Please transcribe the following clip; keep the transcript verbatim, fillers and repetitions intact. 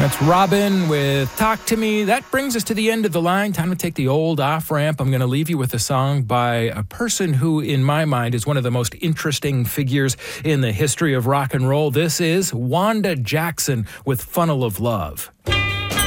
That's Robin with Talk to Me. That brings us to the end of the line. Time to take the old off-ramp. I'm going to leave you with a song by a person who, in my mind, is one of the most interesting figures in the history of rock and roll. This is Wanda Jackson with Funnel of Love.